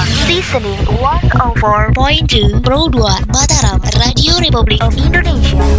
are listening 104.2 Pro 2 Mataram Radio Republik of Indonesia.